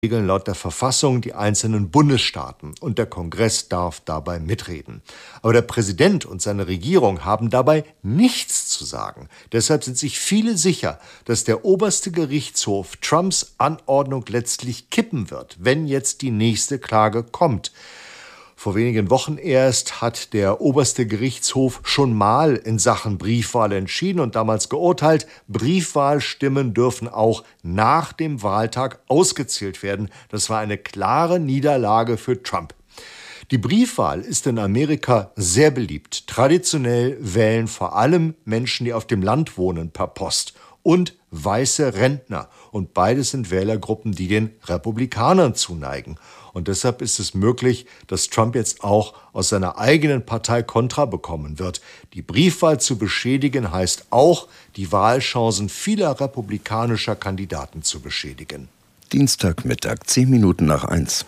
regeln laut der Verfassung die einzelnen Bundesstaaten und der Kongress darf dabei mitreden. Aber der Präsident und seine Regierung haben dabei nichts zu sagen. Deshalb sind sich viele sicher, dass der oberste Gerichtshof Trumps Anordnung letztlich kippen wird, wenn jetzt die nächste Klage kommt. Vor wenigen Wochen erst hat der oberste Gerichtshof schon mal in Sachen Briefwahl entschieden und damals geurteilt, Briefwahlstimmen dürfen auch nach dem Wahltag ausgezählt werden. Das war eine klare Niederlage für Trump. Die Briefwahl ist in Amerika sehr beliebt. Traditionell wählen vor allem Menschen, die auf dem Land wohnen, per Post und weiße Rentner. Und beides sind Wählergruppen, die den Republikanern zuneigen. Und deshalb ist es möglich, dass Trump jetzt auch aus seiner eigenen Partei Kontra bekommen wird. Die Briefwahl zu beschädigen heißt auch, die Wahlchancen vieler republikanischer Kandidaten zu beschädigen. Dienstagmittag, 1:10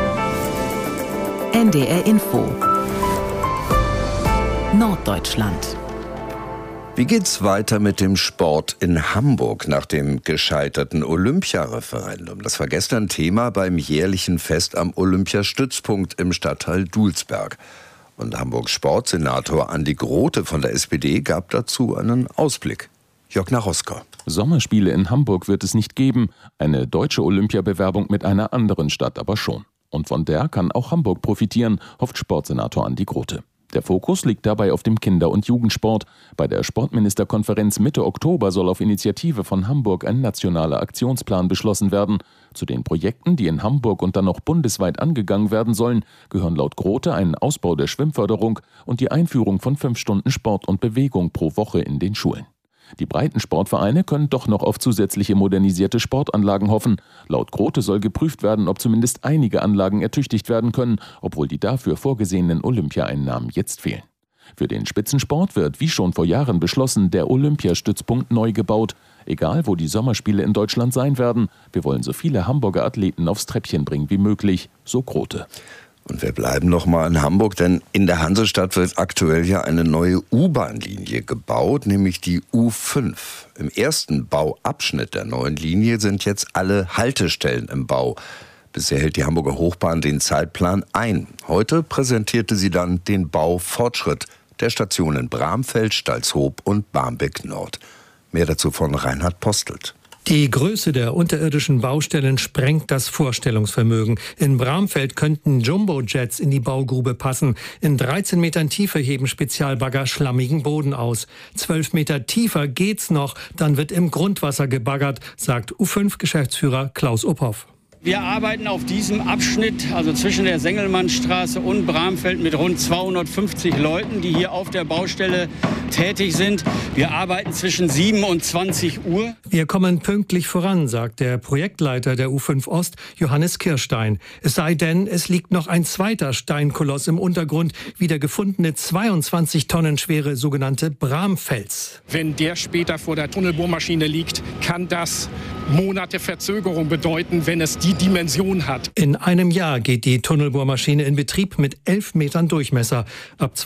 NDR Info Norddeutschland. Wie geht's weiter mit dem Sport in Hamburg nach dem gescheiterten Olympiareferendum? Das war gestern Thema beim jährlichen Fest am Olympiastützpunkt im Stadtteil Dulsberg. Und Hamburgs Sportsenator Andi Grote von der SPD gab dazu einen Ausblick. Jörg Naroska. Sommerspiele in Hamburg wird es nicht geben, eine deutsche Olympiabewerbung mit einer anderen Stadt aber schon. Und von der kann auch Hamburg profitieren, hofft Sportsenator Andi Grote. Der Fokus liegt dabei auf dem Kinder- und Jugendsport. Bei der Sportministerkonferenz Mitte Oktober soll auf Initiative von Hamburg ein nationaler Aktionsplan beschlossen werden. Zu den Projekten, die in Hamburg und dann noch bundesweit angegangen werden sollen, gehören laut Grote ein Ausbau der Schwimmförderung und die Einführung von 5 Stunden Sport und Bewegung pro Woche in den Schulen. Die Breitensportvereine können doch noch auf zusätzliche modernisierte Sportanlagen hoffen. Laut Grote soll geprüft werden, ob zumindest einige Anlagen ertüchtigt werden können, obwohl die dafür vorgesehenen Olympiaeinnahmen jetzt fehlen. Für den Spitzensport wird, wie schon vor Jahren beschlossen, der Olympiastützpunkt neu gebaut. Egal, wo die Sommerspiele in Deutschland sein werden, wir wollen so viele Hamburger Athleten aufs Treppchen bringen wie möglich, so Grote. Und wir bleiben noch mal in Hamburg, denn in der Hansestadt wird aktuell ja eine neue U-Bahn-Linie gebaut, nämlich die U5. Im ersten Bauabschnitt der neuen Linie sind jetzt alle Haltestellen im Bau. Bisher hält die Hamburger Hochbahn den Zeitplan ein. Heute präsentierte sie dann den Baufortschritt der Stationen Bramfeld, Stalzhoop und Barmbek Nord. Mehr dazu von Reinhard Postelt. Die Größe der unterirdischen Baustellen sprengt das Vorstellungsvermögen. In Bramfeld könnten Jumbo-Jets in die Baugrube passen. In 13 Metern Tiefe heben Spezialbagger schlammigen Boden aus. 12 Meter tiefer geht's noch, dann wird im Grundwasser gebaggert, sagt U5-Geschäftsführer Klaus Uphoff. Wir arbeiten auf diesem Abschnitt, also zwischen der Sengelmannstraße und Bramfeld, mit rund 250 Leuten, die hier auf der Baustelle tätig sind. Wir arbeiten zwischen 7 und 20 Uhr. Wir kommen pünktlich voran, sagt der Projektleiter der U5 Ost, Johannes Kirstein. Es sei denn, es liegt noch ein zweiter Steinkoloss im Untergrund, wie der gefundene 22 Tonnen schwere sogenannte Bramfels. Wenn der später vor der Tunnelbohrmaschine liegt, kann das Monate Verzögerung bedeuten, wenn es die Dimension hat. In einem Jahr geht die Tunnelbohrmaschine in Betrieb mit 11 Metern Durchmesser. Ab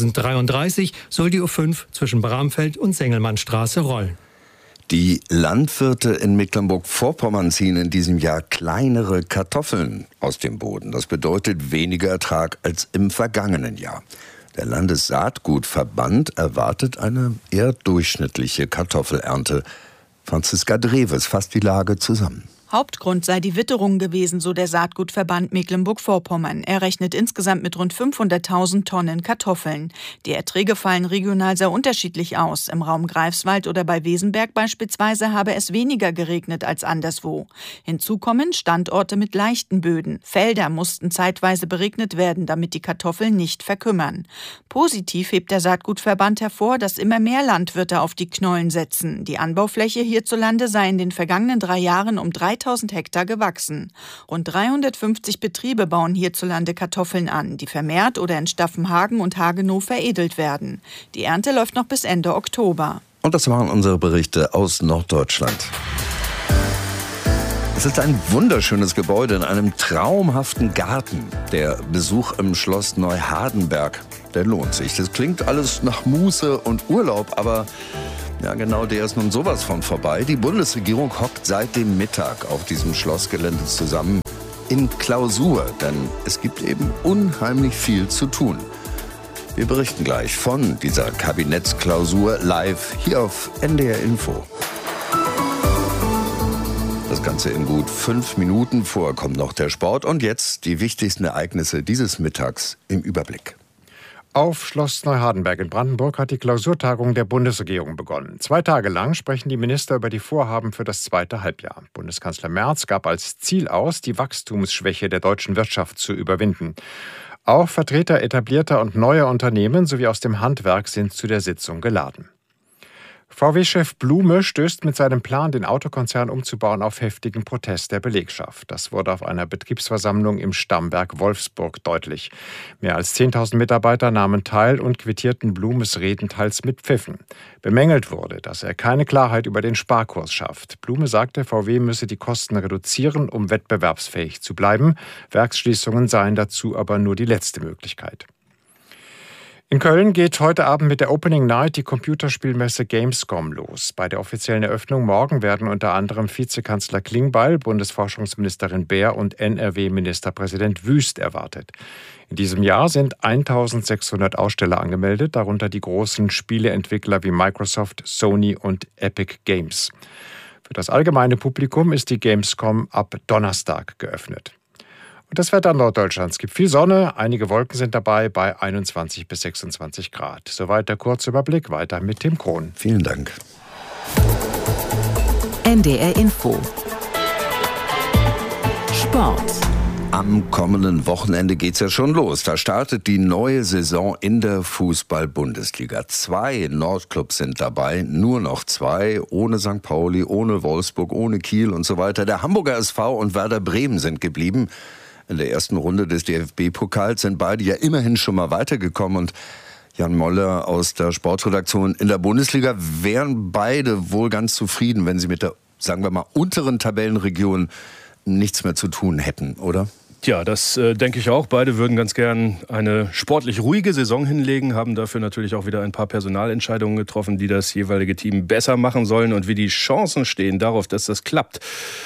2033 soll die U5 zwischen Bramfeld und Sengelmannstraße rollen. Die Landwirte in Mecklenburg-Vorpommern ziehen in diesem Jahr kleinere Kartoffeln aus dem Boden. Das bedeutet weniger Ertrag als im vergangenen Jahr. Der Landessaatgutverband erwartet eine eher durchschnittliche Kartoffelernte. Franziska Dreves fasst die Lage zusammen. Hauptgrund sei die Witterung gewesen, so der Saatgutverband Mecklenburg-Vorpommern. Er rechnet insgesamt mit rund 500.000 Tonnen Kartoffeln. Die Erträge fallen regional sehr unterschiedlich aus. Im Raum Greifswald oder bei Wesenberg beispielsweise habe es weniger geregnet als anderswo. Hinzu kommen Standorte mit leichten Böden. Felder mussten zeitweise beregnet werden, damit die Kartoffeln nicht verkümmern. Positiv hebt der Saatgutverband hervor, dass immer mehr Landwirte auf die Knollen setzen. Die Anbaufläche hierzulande sei in den vergangenen 3 Jahren um 3.000 Hektar gewachsen. Rund 350 Betriebe bauen hierzulande Kartoffeln an, die vermehrt oder in Staffenhagen und Hagenow veredelt werden. Die Ernte läuft noch bis Ende Oktober. Und das waren unsere Berichte aus Norddeutschland. Es ist ein wunderschönes Gebäude in einem traumhaften Garten. Der Besuch im Schloss Neuhardenberg, der lohnt sich. Das klingt alles nach Muße und Urlaub, aber Ja, genau, der ist nun sowas von vorbei. Die Bundesregierung hockt seit dem Mittag auf diesem Schlossgelände zusammen in Klausur, denn es gibt eben unheimlich viel zu tun. Wir berichten gleich von dieser Kabinettsklausur live hier auf NDR Info. Das Ganze in gut 5 Minuten. Vorher kommt noch der Sport und jetzt die wichtigsten Ereignisse dieses Mittags im Überblick. Auf Schloss Neuhardenberg in Brandenburg hat die Klausurtagung der Bundesregierung begonnen. 2 Tage lang sprechen die Minister über die Vorhaben für das zweite Halbjahr. Bundeskanzler Merz gab als Ziel aus, die Wachstumsschwäche der deutschen Wirtschaft zu überwinden. Auch Vertreter etablierter und neuer Unternehmen sowie aus dem Handwerk sind zu der Sitzung geladen. VW-Chef Blume stößt mit seinem Plan, den Autokonzern umzubauen, auf heftigen Protest der Belegschaft. Das wurde auf einer Betriebsversammlung im Stammwerk Wolfsburg deutlich. Mehr als 10.000 Mitarbeiter nahmen teil und quittierten Blumes Reden teils mit Pfiffen. Bemängelt wurde, dass er keine Klarheit über den Sparkurs schafft. Blume sagte, VW müsse die Kosten reduzieren, um wettbewerbsfähig zu bleiben. Werksschließungen seien dazu aber nur die letzte Möglichkeit. In Köln geht heute Abend mit der Opening Night die Computerspielmesse Gamescom los. Bei der offiziellen Eröffnung morgen werden unter anderem Vizekanzler Klingbeil, Bundesforschungsministerin Baer und NRW-Ministerpräsident Wüst erwartet. In diesem Jahr sind 1.600 Aussteller angemeldet, darunter die großen Spieleentwickler wie Microsoft, Sony und Epic Games. Für das allgemeine Publikum ist die Gamescom ab Donnerstag geöffnet. Und das Wetter in Norddeutschland. Es gibt viel Sonne, einige Wolken sind dabei bei 21 bis 26 Grad. Soweit der Kurzüberblick, weiter mit Tim Krohn. Vielen Dank. NDR Info. Sport. Am kommenden Wochenende geht's ja schon los. Da startet die neue Saison in der Fußball-Bundesliga. 2 Nordclubs sind dabei, nur noch 2, ohne St. Pauli, ohne Wolfsburg, ohne Kiel und so weiter. Der Hamburger SV und Werder Bremen sind geblieben. In der ersten Runde des DFB-Pokals sind beide ja immerhin schon mal weitergekommen. Und Jan Moller aus der Sportredaktion in der Bundesliga wären beide wohl ganz zufrieden, wenn sie mit der, sagen wir mal, unteren Tabellenregion nichts mehr zu tun hätten, oder? Ja, das denke ich auch. Beide würden ganz gern eine sportlich ruhige Saison hinlegen, haben dafür natürlich auch wieder ein paar Personalentscheidungen getroffen, die das jeweilige Team besser machen sollen und wie die Chancen stehen darauf, dass das klappt.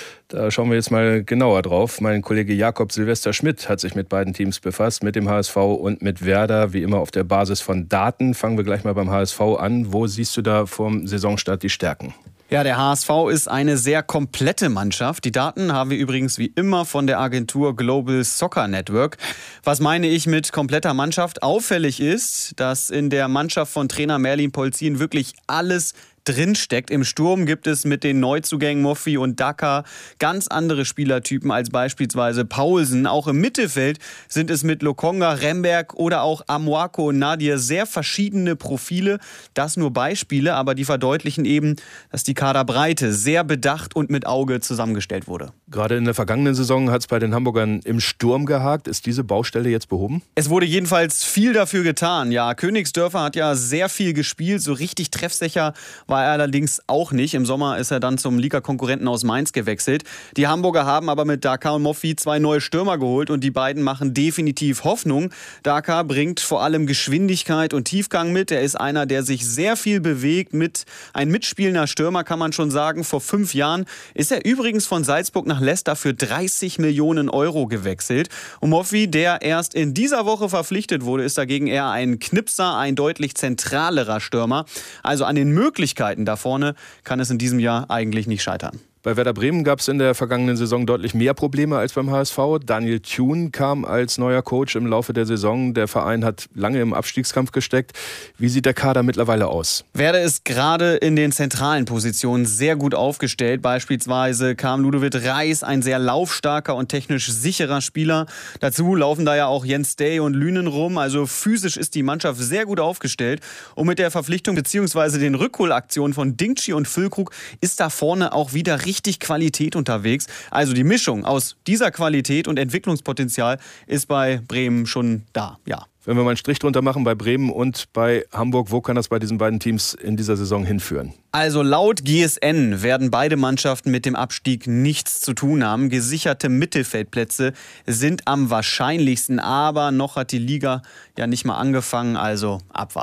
Da schauen wir jetzt mal genauer drauf. Mein Kollege Jakob Silvester Schmidt hat sich mit beiden Teams befasst, mit dem HSV und mit Werder, wie immer auf der Basis von Daten. Fangen wir gleich mal beim HSV an. Wo siehst du da vom Saisonstart die Stärken? Ja, der HSV ist eine sehr komplette Mannschaft. Die Daten haben wir übrigens wie immer von der Agentur Global Soccer Network. Was meine ich mit kompletter Mannschaft? Auffällig ist, dass in der Mannschaft von Trainer Merlin Polzin wirklich alles drinsteckt. Im Sturm gibt es mit den Neuzugängen Moffi und Daka ganz andere Spielertypen als beispielsweise Paulsen. Auch im Mittelfeld sind es mit Lokonga, Remberg oder auch Amoako und Nadir sehr verschiedene Profile. Das nur Beispiele, aber die verdeutlichen eben, dass die Kaderbreite sehr bedacht und mit Auge zusammengestellt wurde. Gerade in der vergangenen Saison hat es bei den Hamburgern im Sturm gehakt. Ist diese Baustelle jetzt behoben? Es wurde jedenfalls viel dafür getan. Ja, Königsdörfer hat ja sehr viel gespielt. So richtig treffsicher war er allerdings auch nicht. Im Sommer ist er dann zum Liga-Konkurrenten aus Mainz gewechselt. Die Hamburger haben aber mit Daka und Moffi 2 neue Stürmer geholt und die beiden machen definitiv Hoffnung. Daka bringt vor allem Geschwindigkeit und Tiefgang mit. Er ist einer, der sich sehr viel bewegt. Ein mitspielender Stürmer, kann man schon sagen. Vor 5 Jahren ist er übrigens von Salzburg nach Leicester für 30 Millionen Euro gewechselt. Und Moffi, der erst in dieser Woche verpflichtet wurde, ist dagegen eher ein Knipser, ein deutlich zentralerer Stürmer. Also an den Möglichkeiten da vorne kann es in diesem Jahr eigentlich nicht scheitern. Bei Werder Bremen gab es in der vergangenen Saison deutlich mehr Probleme als beim HSV. Daniel Thune kam als neuer Coach im Laufe der Saison. Der Verein hat lange im Abstiegskampf gesteckt. Wie sieht der Kader mittlerweile aus? Werder ist gerade in den zentralen Positionen sehr gut aufgestellt. Beispielsweise kam Ludovic Reis, ein sehr laufstarker und technisch sicherer Spieler. Dazu laufen da ja auch Jens Day und Lünen rum. Also physisch ist die Mannschaft sehr gut aufgestellt. Und mit der Verpflichtung bzw. den Rückholaktionen von Dingchi und Füllkrug ist da vorne auch wieder richtig Qualität unterwegs. Also die Mischung aus dieser Qualität und Entwicklungspotenzial ist bei Bremen schon da, ja. Wenn wir mal einen Strich drunter machen bei Bremen und bei Hamburg, wo kann das bei diesen beiden Teams in dieser Saison hinführen? Also laut GSN werden beide Mannschaften mit dem Abstieg nichts zu tun haben. Gesicherte Mittelfeldplätze sind am wahrscheinlichsten, aber noch hat die Liga ja nicht mal angefangen, also abwarten.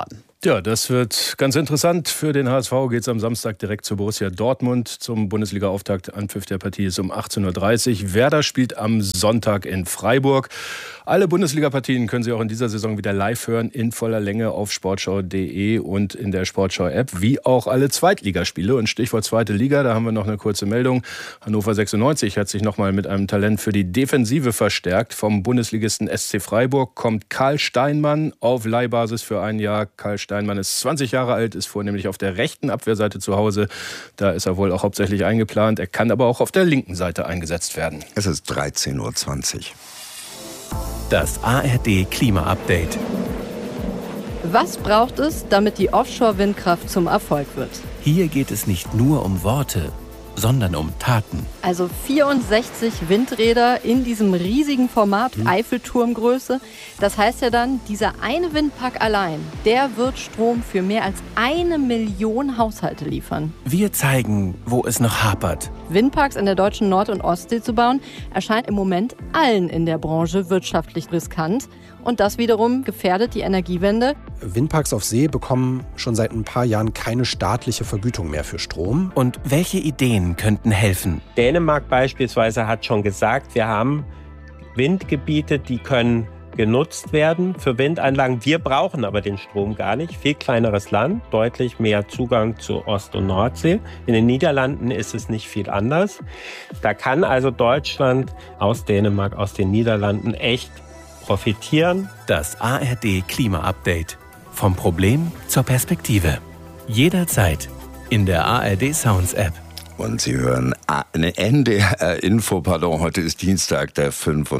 Ja, das wird ganz interessant. Für den HSV geht es am Samstag direkt zu Borussia Dortmund zum Bundesliga-Auftakt. Anpfiff der Partie ist um 18:30 Uhr. Werder spielt am Sonntag in Freiburg. Alle Bundesliga-Partien können Sie auch in dieser Saison wieder live hören, in voller Länge auf sportschau.de und in der Sportschau-App, wie auch alle Zweitligaspiele. Und Stichwort zweite Liga, da haben wir noch eine kurze Meldung. Hannover 96 hat sich nochmal mit einem Talent für die Defensive verstärkt. Vom Bundesligisten SC Freiburg kommt Karl Steinmann auf Leihbasis für ein Jahr. Karl Steinmann ist 20 Jahre alt, ist vornehmlich auf der rechten Abwehrseite zu Hause. Da ist er wohl auch hauptsächlich eingeplant. Er kann aber auch auf der linken Seite eingesetzt werden. Es ist 13:20 Uhr. Das ARD Klima-Update. Was braucht es, damit die Offshore-Windkraft zum Erfolg wird? Hier geht es nicht nur um Worte, sondern um Taten. Also 64 Windräder in diesem riesigen Format, Eiffelturmgröße. Das heißt ja dann, dieser eine Windpark allein, der wird Strom für mehr als 1 Million Haushalte liefern. Wir zeigen, wo es noch hapert. Windparks in der deutschen Nord- und Ostsee zu bauen, erscheint im Moment allen in der Branche wirtschaftlich riskant. Und das wiederum gefährdet die Energiewende. Windparks auf See bekommen schon seit ein paar Jahren keine staatliche Vergütung mehr für Strom. Und welche Ideen könnten helfen? Dänemark beispielsweise hat schon gesagt, wir haben Windgebiete, die können genutzt werden für Windanlagen. Wir brauchen aber den Strom gar nicht. Viel kleineres Land, deutlich mehr Zugang zu Ost- und Nordsee. In den Niederlanden ist es nicht viel anders. Da kann also Deutschland aus Dänemark, aus den Niederlanden echt profitieren. Das ARD Klima-Update. Vom Problem zur Perspektive. Jederzeit in der ARD Sounds App. Und Sie hören eine NDR-Info, heute ist Dienstag, der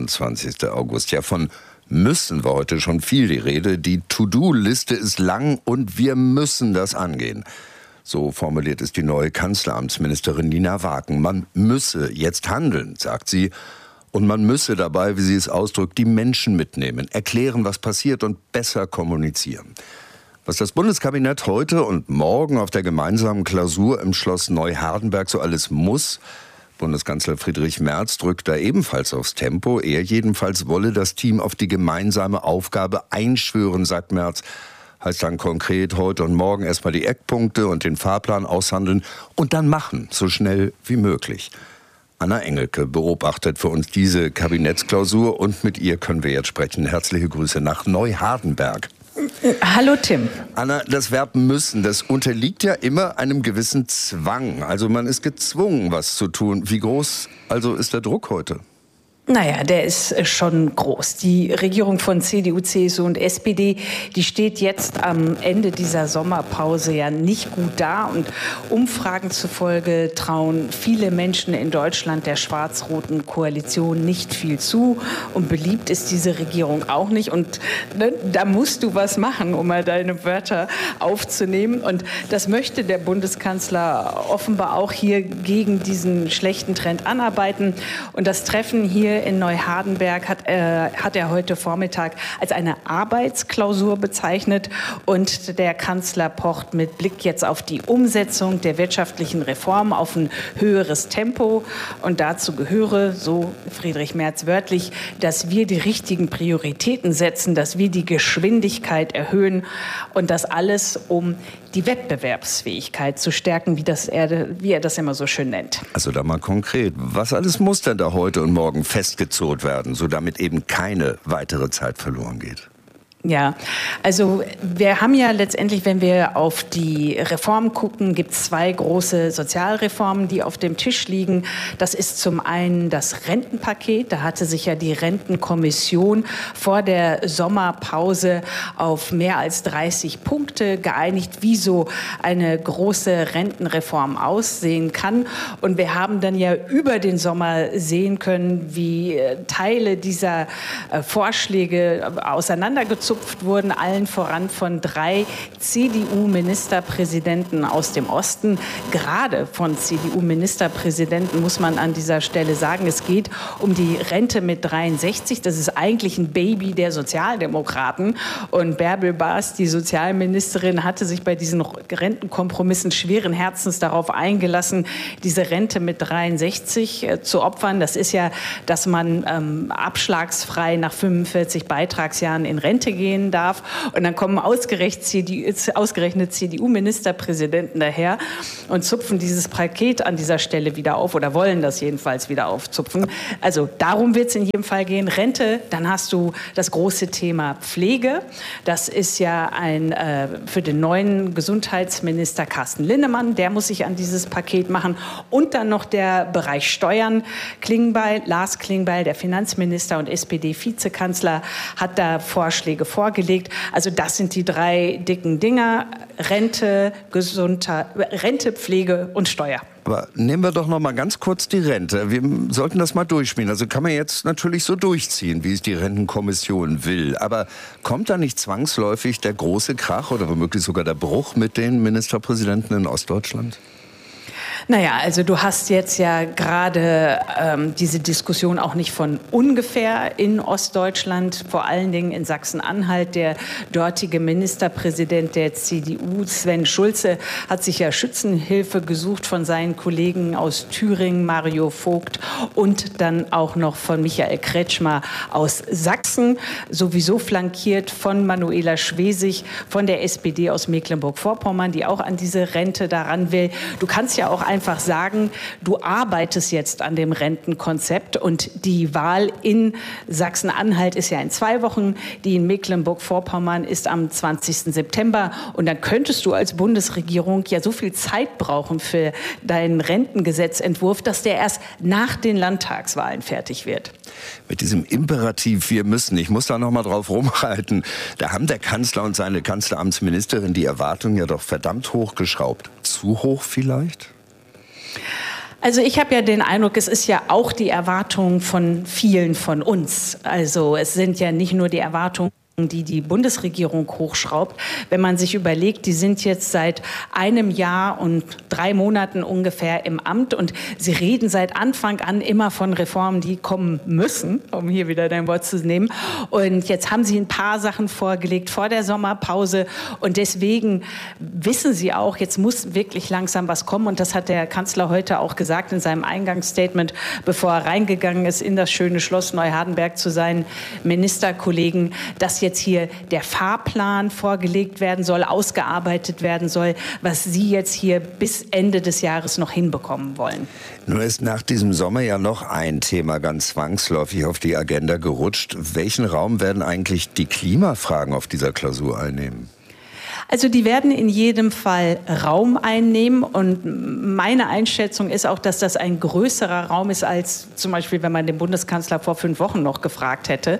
25. August. Ja, von müssen wir heute schon viel die Rede. Die To-Do-Liste ist lang und wir müssen das angehen. So formuliert es die neue Kanzleramtsministerin Nina Wagen. Man müsse jetzt handeln, sagt sie. Und man müsse dabei, wie sie es ausdrückt, die Menschen mitnehmen, erklären, was passiert und besser kommunizieren. Was das Bundeskabinett heute und morgen auf der gemeinsamen Klausur im Schloss Neuhardenberg so alles muss, Bundeskanzler Friedrich Merz drückt da ebenfalls aufs Tempo. Er jedenfalls wolle das Team auf die gemeinsame Aufgabe einschwören, sagt Merz. Heißt dann konkret heute und morgen erstmal die Eckpunkte und den Fahrplan aushandeln und dann machen, so schnell wie möglich. Anna Engelke beobachtet für uns diese Kabinettsklausur und mit ihr können wir jetzt sprechen. Herzliche Grüße nach Neuhardenberg. Hallo Tim. Anna, das Verb müssen, das unterliegt ja immer einem gewissen Zwang. Also man ist gezwungen, was zu tun. Wie groß also ist der Druck heute? Naja, der ist schon groß. Die Regierung von CDU, CSU und SPD, die steht jetzt am Ende dieser Sommerpause ja nicht gut da. Und Umfragen zufolge trauen viele Menschen in Deutschland der schwarz-roten Koalition nicht viel zu. Und beliebt ist diese Regierung auch nicht. Und da musst du was machen, um mal deine Wörter aufzunehmen. Und das möchte der Bundeskanzler offenbar auch hier gegen diesen schlechten Trend anarbeiten. Und das Treffen hier in Neuhardenberg hat er heute Vormittag als eine Arbeitsklausur bezeichnet. Und der Kanzler pocht mit Blick jetzt auf die Umsetzung der wirtschaftlichen Reformen auf ein höheres Tempo. Und dazu gehöre, so Friedrich Merz wörtlich, dass wir die richtigen Prioritäten setzen, dass wir die Geschwindigkeit erhöhen und das alles, um die Wettbewerbsfähigkeit zu stärken, wie er das immer so schön nennt. Also da mal konkret, was alles muss denn da heute und morgen festgezurrt werden, so damit eben keine weitere Zeit verloren geht? Ja, also wir haben ja letztendlich, wenn wir auf die Reformen gucken, gibt es 2 große Sozialreformen, die auf dem Tisch liegen. Das ist zum einen das Rentenpaket. Da hatte sich ja die Rentenkommission vor der Sommerpause auf mehr als 30 Punkte geeinigt, wie so eine große Rentenreform aussehen kann. Und wir haben dann ja über den Sommer sehen können, wie Teile dieser Vorschläge auseinandergezogen wurden, allen voran von 3 CDU-Ministerpräsidenten aus dem Osten. Gerade von CDU-Ministerpräsidenten muss man an dieser Stelle sagen, es geht um die Rente mit 63. Das ist eigentlich ein Baby der Sozialdemokraten. Und Bärbel Baas, die Sozialministerin, hatte sich bei diesen Rentenkompromissen schweren Herzens darauf eingelassen, diese Rente mit 63 zu opfern. Das ist ja, dass man abschlagsfrei nach 45 Beitragsjahren in Rente geht. gehen darf. Und dann kommen ausgerechnet CDU-Ministerpräsidenten daher und zupfen dieses Paket an dieser Stelle wieder auf oder wollen das jedenfalls wieder aufzupfen. Also darum wird es in jedem Fall gehen. Rente, dann hast du das große Thema Pflege. Das ist ja für den neuen Gesundheitsminister Carsten Linnemann. Der muss sich an dieses Paket machen. Und dann noch der Bereich Steuern. Lars Klingbeil, der Finanzminister und SPD-Vizekanzler, hat da Vorschläge vorgelegt. Also das sind die 3 dicken Dinger: Rente, Rente, Pflege und Steuer. Aber nehmen wir doch noch mal ganz kurz die Rente. Wir sollten das mal durchspielen. Also kann man jetzt natürlich so durchziehen, wie es die Rentenkommission will. Aber kommt da nicht zwangsläufig der große Krach oder womöglich sogar der Bruch mit den Ministerpräsidenten in Ostdeutschland? Naja, also du hast jetzt ja gerade diese Diskussion auch nicht von ungefähr in Ostdeutschland, vor allen Dingen in Sachsen-Anhalt. Der dortige Ministerpräsident der CDU, Sven Schulze, hat sich ja Schützenhilfe gesucht von seinen Kollegen aus Thüringen, Mario Vogt, und dann auch noch von Michael Kretschmer aus Sachsen, sowieso flankiert von Manuela Schwesig von der SPD aus Mecklenburg-Vorpommern, die auch an diese Rente daran will. Du kannst ja auch einfach sagen, du arbeitest jetzt an dem Rentenkonzept und die Wahl in Sachsen-Anhalt ist ja in 2 Wochen, die in Mecklenburg-Vorpommern ist am 20. September und dann könntest du als Bundesregierung ja so viel Zeit brauchen für deinen Rentengesetzentwurf, dass der erst nach den Landtagswahlen fertig wird. Mit diesem Imperativ, wir müssen, ich muss da noch mal drauf rumreiten, da haben der Kanzler und seine Kanzleramtsministerin die Erwartungen ja doch verdammt hochgeschraubt. Zu hoch vielleicht? Also ich habe ja den Eindruck, es ist ja auch die Erwartung von vielen von uns. Also es sind ja nicht nur die Erwartungen, die Bundesregierung hochschraubt. Wenn man sich überlegt, die sind jetzt seit 1 Jahr und 3 Monaten ungefähr im Amt und sie reden seit Anfang an immer von Reformen, die kommen müssen, um hier wieder dein Wort zu nehmen. Und jetzt haben sie ein paar Sachen vorgelegt vor der Sommerpause und deswegen wissen sie auch, jetzt muss wirklich langsam was kommen und das hat der Kanzler heute auch gesagt in seinem Eingangsstatement, bevor er reingegangen ist in das schöne Schloss Neuhardenberg zu seinen Ministerkollegen, dass jetzt hier der Fahrplan vorgelegt werden soll, ausgearbeitet werden soll, was Sie jetzt hier bis Ende des Jahres noch hinbekommen wollen. Nun ist nach diesem Sommer ja noch ein Thema ganz zwangsläufig auf die Agenda gerutscht. Welchen Raum werden eigentlich die Klimafragen auf dieser Klausur einnehmen? Also die werden in jedem Fall Raum einnehmen und meine Einschätzung ist auch, dass das ein größerer Raum ist als zum Beispiel, wenn man den Bundeskanzler vor 5 Wochen noch gefragt hätte.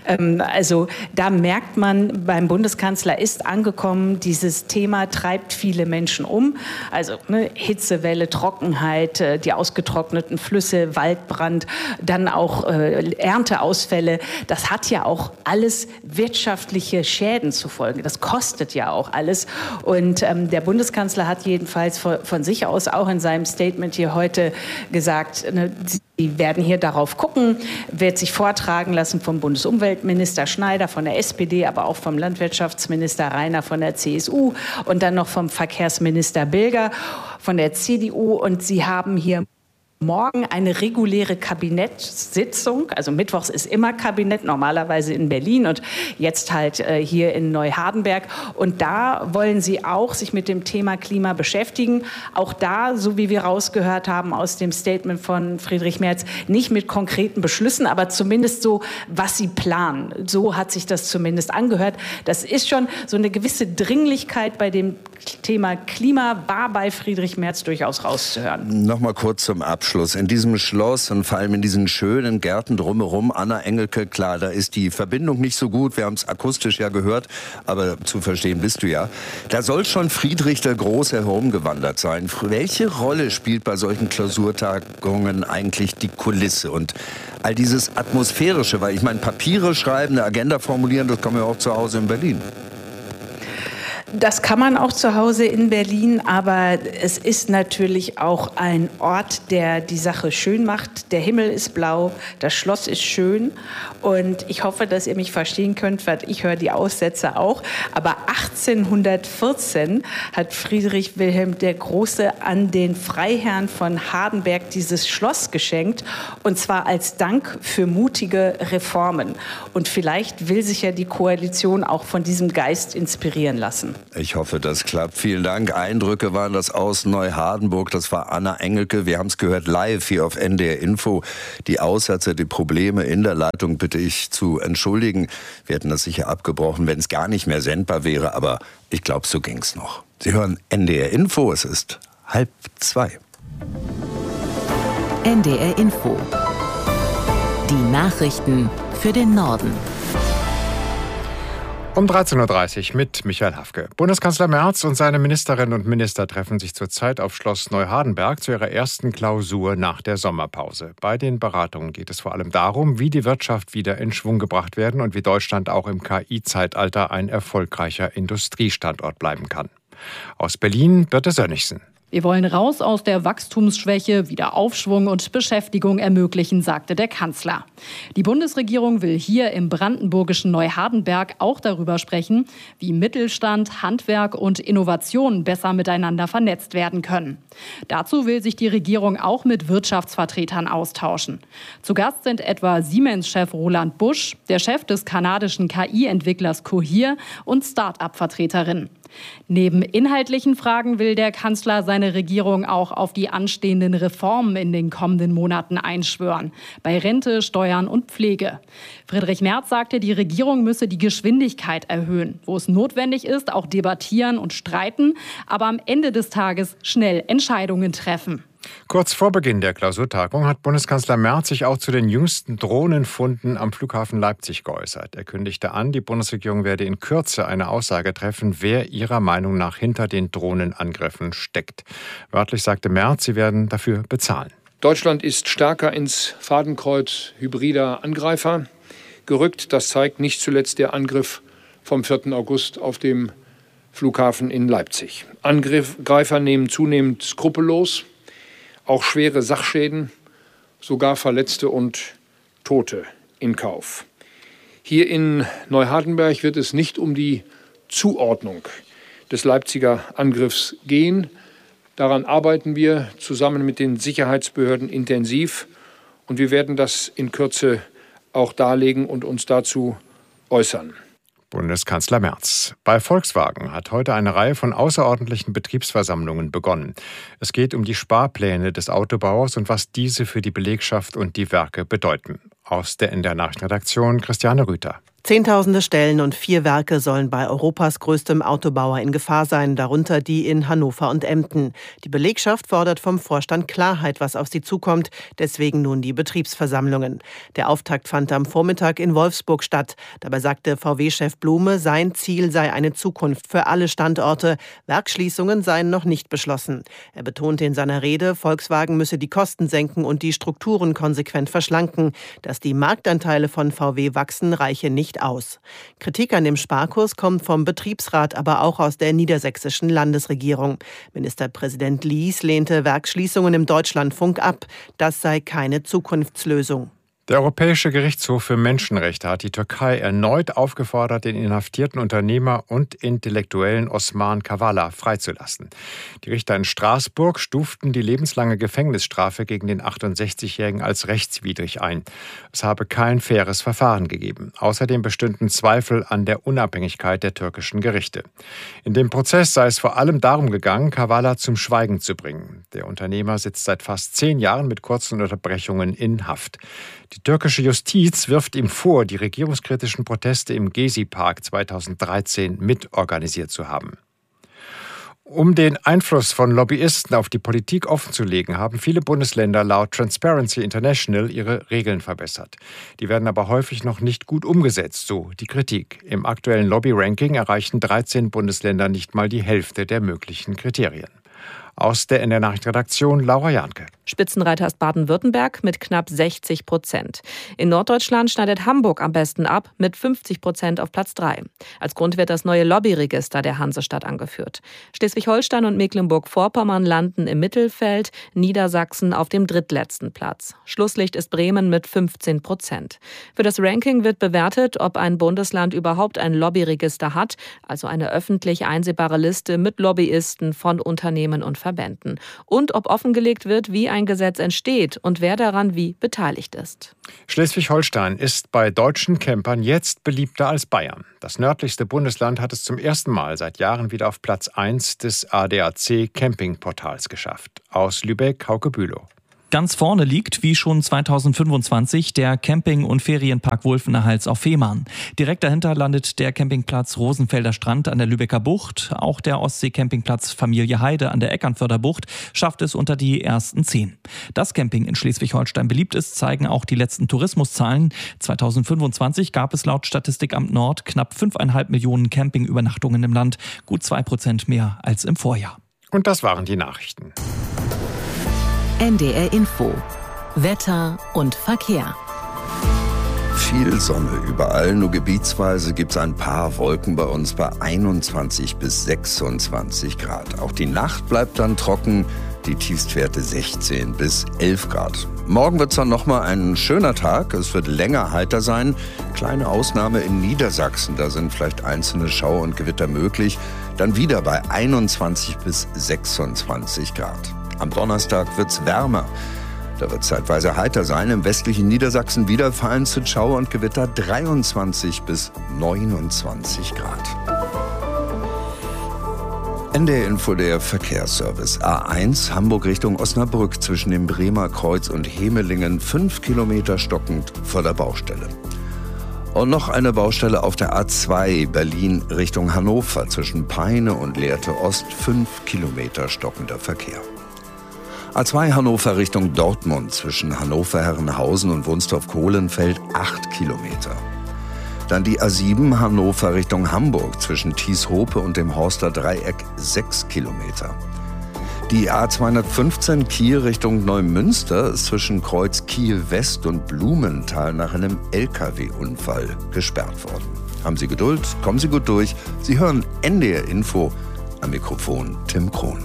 Also da merkt man, beim Bundeskanzler ist angekommen, dieses Thema treibt viele Menschen um. Also Hitzewelle, Trockenheit, die ausgetrockneten Flüsse, Waldbrand, dann auch Ernteausfälle. Das hat ja auch alles wirtschaftliche Schäden zur Folge. Das kostet ja auch alles. Und der Bundeskanzler hat jedenfalls von sich aus auch in seinem Statement hier heute gesagt, sie werden hier darauf gucken, wird sich vortragen lassen vom Bundesumweltminister Schneider von der SPD, aber auch vom Landwirtschaftsminister Reiner von der CSU und dann noch vom Verkehrsminister Bilger von der CDU. Und sie haben hier morgen eine reguläre Kabinettssitzung, also mittwochs ist immer Kabinett, normalerweise in Berlin und jetzt halt hier in Neuhardenberg. Und da wollen sie auch sich mit dem Thema Klima beschäftigen. Auch da, so wie wir rausgehört haben aus dem Statement von Friedrich Merz, nicht mit konkreten Beschlüssen, aber zumindest so, was sie planen. So hat sich das zumindest angehört. Das ist schon so eine gewisse Dringlichkeit bei dem Thema Klima, war bei Friedrich Merz durchaus rauszuhören. Nochmal kurz zum Abschluss. In diesem Schloss und vor allem in diesen schönen Gärten drumherum, Anna Engelke, klar, da ist die Verbindung nicht so gut. Wir haben es akustisch ja gehört, aber zu verstehen bist du ja. Da soll schon Friedrich der Große herumgewandert sein. Welche Rolle spielt bei solchen Klausurtagungen eigentlich die Kulisse und all dieses Atmosphärische? Weil ich meine, Papiere schreiben, eine Agenda formulieren, das kann man ja auch zu Hause in Berlin. Das kann man auch zu Hause in Berlin, aber es ist natürlich auch ein Ort, der die Sache schön macht. Der Himmel ist blau, das Schloss ist schön und ich hoffe, dass ihr mich verstehen könnt, weil ich höre die Aussätze auch. Aber 1814 hat Friedrich Wilhelm der Große an den Freiherrn von Hardenberg dieses Schloss geschenkt und zwar als Dank für mutige Reformen. Und vielleicht will sich ja die Koalition auch von diesem Geist inspirieren lassen. Ich hoffe, das klappt. Vielen Dank. Eindrücke waren das aus Neuhardenburg. Das war Anna Engelke. Wir haben es gehört live hier auf NDR Info. Die Aussätze, die Probleme in der Leitung bitte ich zu entschuldigen. Wir hätten das sicher abgebrochen, wenn es gar nicht mehr sendbar wäre. Aber ich glaube, so ging es noch. Sie hören NDR Info. Es ist 1:30. NDR Info. Die Nachrichten für den Norden. Um 13:30 Uhr mit Michael Hafke. Bundeskanzler Merz und seine Ministerinnen und Minister treffen sich zurzeit auf Schloss Neuhardenberg zu ihrer ersten Klausur nach der Sommerpause. Bei den Beratungen geht es vor allem darum, wie die Wirtschaft wieder in Schwung gebracht werden und wie Deutschland auch im KI-Zeitalter ein erfolgreicher Industriestandort bleiben kann. Aus Berlin Birte Sönnigsen. Wir wollen raus aus der Wachstumsschwäche, wieder Aufschwung und Beschäftigung ermöglichen, sagte der Kanzler. Die Bundesregierung will hier im brandenburgischen Neuhardenberg auch darüber sprechen, wie Mittelstand, Handwerk und Innovation besser miteinander vernetzt werden können. Dazu will sich die Regierung auch mit Wirtschaftsvertretern austauschen. Zu Gast sind etwa Siemens-Chef Roland Busch, der Chef des kanadischen KI-Entwicklers Cohere und Start-up-Vertreterinnen. Neben inhaltlichen Fragen will der Kanzler seine Regierung auch auf die anstehenden Reformen in den kommenden Monaten einschwören. Bei Rente, Steuern und Pflege. Friedrich Merz sagte, die Regierung müsse die Geschwindigkeit erhöhen. Wo es notwendig ist, auch debattieren und streiten, aber am Ende des Tages schnell Entscheidungen treffen. Kurz vor Beginn der Klausurtagung hat Bundeskanzler Merz sich auch zu den jüngsten Drohnenfunden am Flughafen Leipzig geäußert. Er kündigte an, die Bundesregierung werde in Kürze eine Aussage treffen, wer ihrer Meinung nach hinter den Drohnenangriffen steckt. Wörtlich sagte Merz, sie werden dafür bezahlen. Deutschland ist stärker ins Fadenkreuz hybrider Angreifer gerückt. Das zeigt nicht zuletzt der Angriff vom 4. August auf dem Flughafen in Leipzig. Angreifer nehmen zunehmend skrupellos auch schwere Sachschäden, sogar Verletzte und Tote in Kauf. Hier in Neuhardenberg wird es nicht um die Zuordnung des Leipziger Angriffs gehen. Daran arbeiten wir zusammen mit den Sicherheitsbehörden intensiv und wir werden das in Kürze auch darlegen und uns dazu äußern. Bundeskanzler Merz. Bei Volkswagen hat heute eine Reihe von außerordentlichen Betriebsversammlungen begonnen. Es geht um die Sparpläne des Autobauers und was diese für die Belegschaft und die Werke bedeuten. Aus der NDR Nachrichtenredaktion Christiane Rüther. Zehntausende Stellen und 4 Werke sollen bei Europas größtem Autobauer in Gefahr sein, darunter die in Hannover und Emden. Die Belegschaft fordert vom Vorstand Klarheit, was auf sie zukommt, deswegen nun die Betriebsversammlungen. Der Auftakt fand am Vormittag in Wolfsburg statt. Dabei sagte VW-Chef Blume, sein Ziel sei eine Zukunft für alle Standorte. Werksschließungen seien noch nicht beschlossen. Er betonte in seiner Rede, Volkswagen müsse die Kosten senken und die Strukturen konsequent verschlanken. Dass die Marktanteile von VW wachsen, reiche nicht aus. Kritik an dem Sparkurs kommt vom Betriebsrat, aber auch aus der niedersächsischen Landesregierung. Ministerpräsident Lies lehnte Werksschließungen im Deutschlandfunk ab. Das sei keine Zukunftslösung. Der Europäische Gerichtshof für Menschenrechte hat die Türkei erneut aufgefordert, den inhaftierten Unternehmer und Intellektuellen Osman Kavala freizulassen. Die Richter in Straßburg stuften die lebenslange Gefängnisstrafe gegen den 68-Jährigen als rechtswidrig ein. Es habe kein faires Verfahren gegeben. Außerdem bestünden Zweifel an der Unabhängigkeit der türkischen Gerichte. In dem Prozess sei es vor allem darum gegangen, Kavala zum Schweigen zu bringen. Der Unternehmer sitzt seit fast 10 Jahren mit kurzen Unterbrechungen in Haft. Die türkische Justiz wirft ihm vor, die regierungskritischen Proteste im Gezi-Park 2013 mitorganisiert zu haben. Um den Einfluss von Lobbyisten auf die Politik offenzulegen, haben viele Bundesländer laut Transparency International ihre Regeln verbessert. Die werden aber häufig noch nicht gut umgesetzt, so die Kritik. Im aktuellen Lobby-Ranking erreichen 13 Bundesländer nicht mal die Hälfte der möglichen Kriterien. Aus der NDR Nachrichtenredaktion Laura Jahnke. Spitzenreiter ist Baden-Württemberg mit knapp 60%. In Norddeutschland schneidet Hamburg am besten ab mit 50% auf Platz 3. Als Grund wird das neue Lobbyregister der Hansestadt angeführt. Schleswig-Holstein und Mecklenburg-Vorpommern landen im Mittelfeld, Niedersachsen auf dem drittletzten Platz. Schlusslicht ist Bremen mit 15%. Für das Ranking wird bewertet, ob ein Bundesland überhaupt ein Lobbyregister hat, also eine öffentlich einsehbare Liste mit Lobbyisten von Unternehmen und Verbänden. Und ob offengelegt wird, wie ein Gesetz entsteht und wer daran wie beteiligt ist. Schleswig-Holstein ist bei deutschen Campern jetzt beliebter als Bayern. Das nördlichste Bundesland hat es zum ersten Mal seit Jahren wieder auf Platz 1 des ADAC Campingportals geschafft. Aus Lübeck, Hauke Bülow. Ganz vorne liegt, wie schon 2025, der Camping- und Ferienpark Wulfener-Hals auf Fehmarn. Direkt dahinter landet der Campingplatz Rosenfelder Strand an der Lübecker Bucht. Auch der Ostsee-Campingplatz Familie Heide an der Eckernförder Bucht schafft es unter die ersten 10. Dass Camping in Schleswig-Holstein beliebt ist, zeigen auch die letzten Tourismuszahlen. 2025 gab es laut Statistikamt Nord knapp 5,5 Millionen Campingübernachtungen im Land, gut 2% mehr als im Vorjahr. Und das waren die Nachrichten. NDR Info. Wetter und Verkehr. Viel Sonne überall, nur gebietsweise gibt es ein paar Wolken bei uns bei 21 bis 26 Grad. Auch die Nacht bleibt dann trocken, die Tiefstwerte 16 bis 11 Grad. Morgen wird es dann nochmal ein schöner Tag, es wird länger heiter sein. Kleine Ausnahme in Niedersachsen, da sind vielleicht einzelne Schauer und Gewitter möglich. Dann wieder bei 21 bis 26 Grad. Am Donnerstag wird's wärmer. Da wird es zeitweise heiter sein. Im westlichen Niedersachsen wieder vereinzelt Schauer und Gewitter 23 bis 29 Grad. NDR Info, der Verkehrsservice. A1 Hamburg Richtung Osnabrück zwischen dem Bremer Kreuz und Hemelingen 5 Kilometer stockend vor der Baustelle. Und noch eine Baustelle auf der A2 Berlin Richtung Hannover zwischen Peine und Lehrte Ost 5 Kilometer stockender Verkehr. A2 Hannover Richtung Dortmund zwischen Hannover-Herrenhausen und Wunstorf-Kohlenfeld 8 Kilometer. Dann die A7 Hannover Richtung Hamburg zwischen Thieshope und dem Horster Dreieck 6 Kilometer. Die A215 Kiel Richtung Neumünster ist zwischen Kreuz Kiel West und Blumenthal nach einem LKW-Unfall gesperrt worden. Haben Sie Geduld, kommen Sie gut durch. Sie hören NDR Info, am Mikrofon Tim Krohn.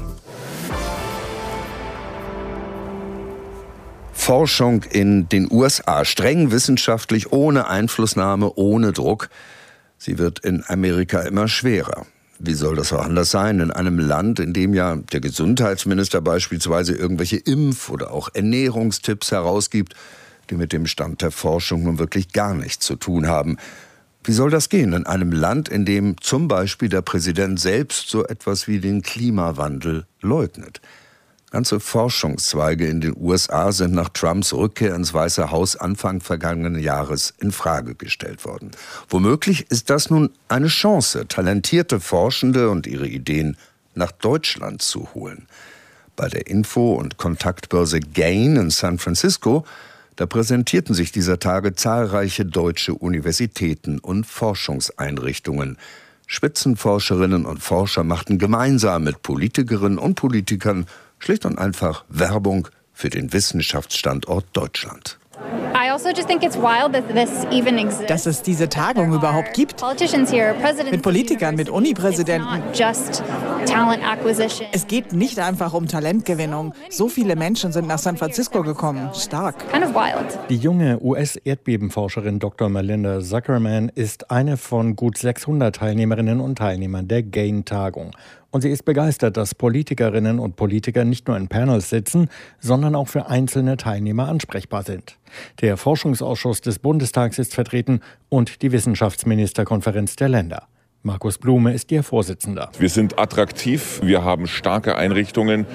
Forschung in den USA, streng wissenschaftlich, ohne Einflussnahme, ohne Druck. Sie wird in Amerika immer schwerer. Wie soll das auch anders sein? In einem Land, in dem ja der Gesundheitsminister beispielsweise irgendwelche Impf- oder auch Ernährungstipps herausgibt, die mit dem Stand der Forschung nun wirklich gar nichts zu tun haben. Wie soll das gehen in einem Land, in dem zum Beispiel der Präsident selbst so etwas wie den Klimawandel leugnet? Ganze Forschungszweige in den USA sind nach Trumps Rückkehr ins Weiße Haus Anfang vergangenen Jahres in Frage gestellt worden. Womöglich ist das nun eine Chance, talentierte Forschende und ihre Ideen nach Deutschland zu holen. Bei der Info- und Kontaktbörse GAIN in San Francisco, da präsentierten sich dieser Tage zahlreiche deutsche Universitäten und Forschungseinrichtungen. Spitzenforscherinnen und Forscher machten gemeinsam mit Politikerinnen und Politikern schlicht und einfach Werbung für den Wissenschaftsstandort Deutschland. Dass es diese Tagung überhaupt gibt. Mit Politikern, mit Unipräsidenten. Es geht nicht einfach um Talentgewinnung. So viele Menschen sind nach San Francisco gekommen. Stark. Die junge US-Erdbebenforscherin Dr. Melinda Zuckerman ist eine von gut 600 Teilnehmerinnen und Teilnehmern der GAIN-Tagung. Und sie ist begeistert, dass Politikerinnen und Politiker nicht nur in Panels sitzen, sondern auch für einzelne Teilnehmer ansprechbar sind. Der Forschungsausschuss des Bundestags ist vertreten und die Wissenschaftsministerkonferenz der Länder. Markus Blume ist ihr Vorsitzender. Wir sind attraktiv, wir haben starke Einrichtungen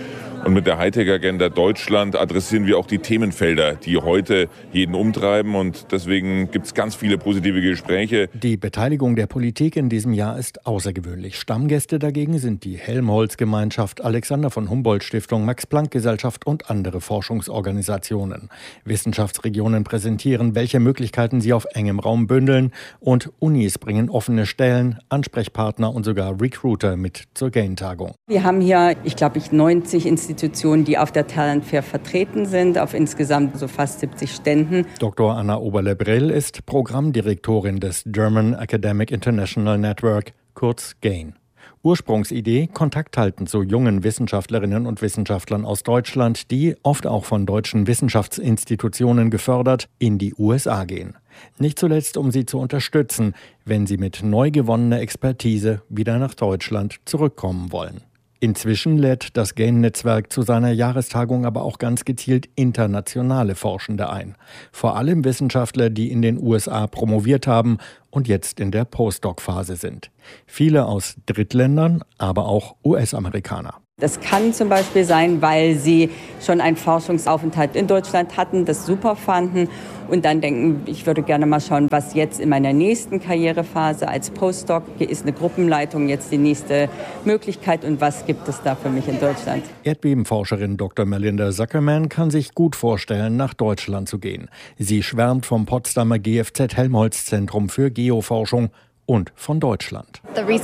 Und mit der Hightech-Agenda Deutschland adressieren wir auch die Themenfelder, die heute jeden umtreiben. Und deswegen gibt es ganz viele positive Gespräche. Die Beteiligung der Politik in diesem Jahr ist außergewöhnlich. Stammgäste dagegen sind die Helmholtz-Gemeinschaft, Alexander von Humboldt-Stiftung, Max-Planck-Gesellschaft und andere Forschungsorganisationen. Wissenschaftsregionen präsentieren, welche Möglichkeiten sie auf engem Raum bündeln. Und Unis bringen offene Stellen, Ansprechpartner und sogar Recruiter mit zur GAIN-Tagung. Wir haben hier, ich glaube, 90 Institutionen, die auf der Talent Fair vertreten sind, auf insgesamt so fast 70 Ständen. Dr. Anna Oberle-Brill ist Programmdirektorin des German Academic International Network, kurz GAIN. Ursprungsidee: Kontakt halten zu jungen Wissenschaftlerinnen und Wissenschaftlern aus Deutschland, die, oft auch von deutschen Wissenschaftsinstitutionen gefördert, in die USA gehen. Nicht zuletzt, um sie zu unterstützen, wenn sie mit neu gewonnener Expertise wieder nach Deutschland zurückkommen wollen. Inzwischen lädt das GAIN-Netzwerk zu seiner Jahrestagung aber auch ganz gezielt internationale Forschende ein. Vor allem Wissenschaftler, die in den USA promoviert haben und jetzt in der Postdoc-Phase sind. Viele aus Drittländern, aber auch US-Amerikaner. Das kann zum Beispiel sein, weil sie schon einen Forschungsaufenthalt in Deutschland hatten, das super fanden und dann denken, ich würde gerne mal schauen, was jetzt in meiner nächsten Karrierephase als Postdoc, hier ist eine Gruppenleitung jetzt die nächste Möglichkeit und was gibt es da für mich in Deutschland. Erdbebenforscherin Dr. Melinda Zuckerman kann sich gut vorstellen, nach Deutschland zu gehen. Sie schwärmt vom Potsdamer GFZ-Helmholtz-Zentrum für Geoforschung und von Deutschland.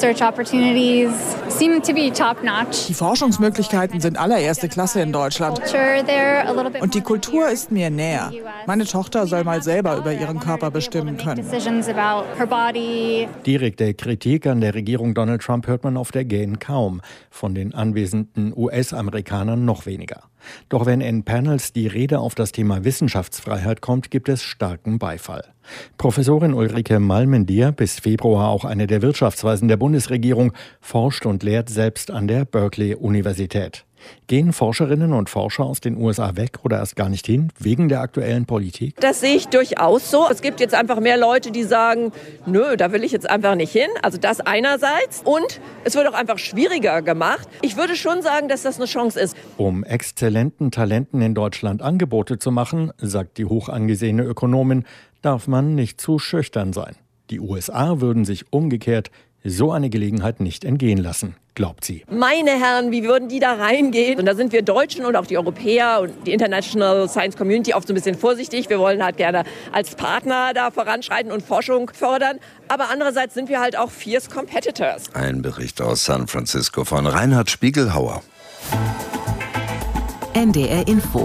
Die Forschungsmöglichkeiten sind allererste Klasse in Deutschland. Und die Kultur ist mir näher. Meine Tochter soll mal selber über ihren Körper bestimmen können. Direkte Kritik an der Regierung Donald Trump hört man auf der GAIN kaum. Von den anwesenden US-Amerikanern noch weniger. Doch wenn in Panels die Rede auf das Thema Wissenschaftsfreiheit kommt, gibt es starken Beifall. Professorin Ulrike Malmendier, bis Februar auch eine der Wirtschaftsweisen der Bundesregierung, forscht und lehrt selbst an der Berkeley-Universität. Gehen Forscherinnen und Forscher aus den USA weg oder erst gar nicht hin, wegen der aktuellen Politik? Das sehe ich durchaus so. Es gibt jetzt einfach mehr Leute, die sagen, nö, da will ich jetzt einfach nicht hin. Also das einerseits. Und es wird auch einfach schwieriger gemacht. Ich würde schon sagen, dass das eine Chance ist. Um exzellenten Talenten in Deutschland Angebote zu machen, sagt die hoch angesehene Ökonomin, darf man nicht zu schüchtern sein. Die USA würden sich umgekehrt so eine Gelegenheit nicht entgehen lassen, glaubt sie. Meine Herren, wie würden die da reingehen? Und da sind wir Deutschen und auch die Europäer und die International Science Community oft so ein bisschen vorsichtig. Wir wollen halt gerne als Partner da voranschreiten und Forschung fördern. Aber andererseits sind wir halt auch fierce competitors. Ein Bericht aus San Francisco von Reinhard Spiegelhauer. NDR Info.